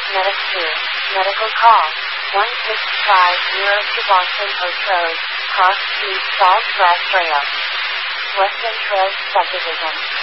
Medic 2. Medical call. 1650 to Boston Post Road, Cross Street, Salt Grass Trail. Western Trail Subdivision.